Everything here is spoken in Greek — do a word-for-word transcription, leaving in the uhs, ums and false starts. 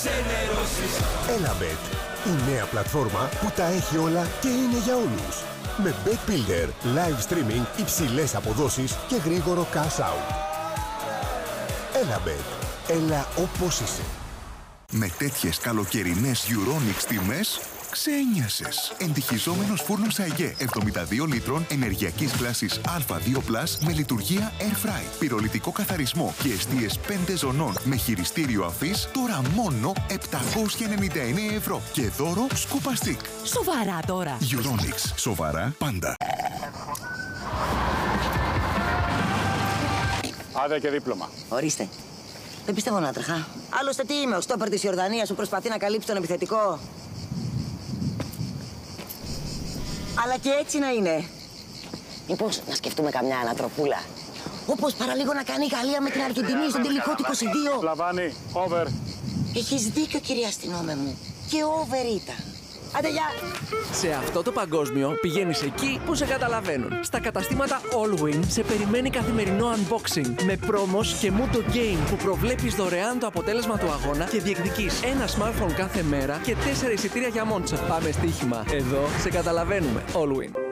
Elabet, η νέα πλατφόρμα που τα έχει όλα και είναι για όλους. Με Bet Builder, live streaming, υψηλές αποδόσεις και γρήγορο cash out. Elabet, έλα όπως είσαι. Με τέτοιες καλοκαιρινές Euronics τιμές, ξένιασες. Εντυχιζόμενος φούρνος ΑΕΓΕ εβδομήντα δύο λίτρων ενεργειακής κλάσης Α δύο Plus με λειτουργία Air Fry, πυρολιτικό καθαρισμό και εστίες πέντε ζωνών με χειριστήριο αφής, τώρα μόνο επτακόσια ενενήντα εννέα ευρώ και δώρο σκούπα stick. Σοβαρά τώρα. Euronics. Σοβαρά πάντα. Άδεια και δίπλωμα. Ορίστε. Δεν πιστεύω να τρέχα. Άλλωστε τι είμαι, ο στόπερ της Ιορδανίας που προσπαθεί να καλύψει τον επιθετικό. Αλλά και έτσι να είναι. Μήπως να σκεφτούμε καμιά ανατροπούλα. Όπως παραλίγο να κάνει η Γαλλία με την Αργεντινή στον τελικό του είκοσι δύο. Λαβάνι, over. Έχεις δίκιο, κυρία αστυνόμε μου. Και over ήταν. Άντε, γεια! Σε αυτό το παγκόσμιο πηγαίνεις εκεί που σε καταλαβαίνουν. Στα καταστήματα Allwin σε περιμένει καθημερινό unboxing με promos και Muto Game που προβλέπεις δωρεάν το αποτέλεσμα του αγώνα και διεκδικείς ένα smartphone κάθε μέρα και τέσσερα εισιτήρια για Μόντσα. Πάμε στοίχημα. Εδώ σε καταλαβαίνουμε. Allwin.